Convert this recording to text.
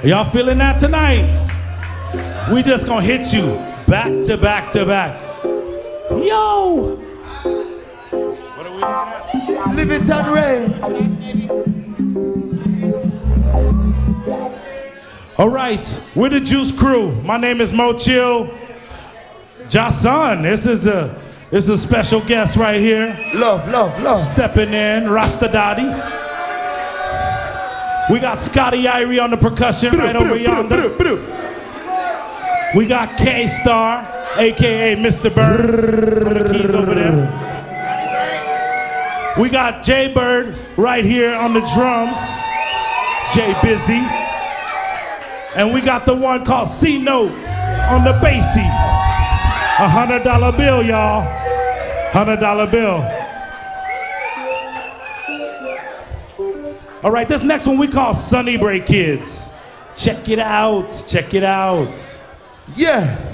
Y'all feeling that tonight? We just gonna hit you back to back to back. Yo! What are we looking at? Live it and rain. All right, we're the Juice Crew. My name is Mo Chill. Jason, this is a special guest right here. Love, love, love. Stepping in, Rasta Daddy. We got Scotty Irie on the percussion right over yonder. We got K-Star, aka Mr. Burns, on the keys over there. We got Jay Bird right here on the drums, Jay Busy. And we got the one called C-Note on the bassy. $100 bill, y'all. $100 bill. All right, this next one we call Sunny Break Kids. Check it out, check it out. Yeah.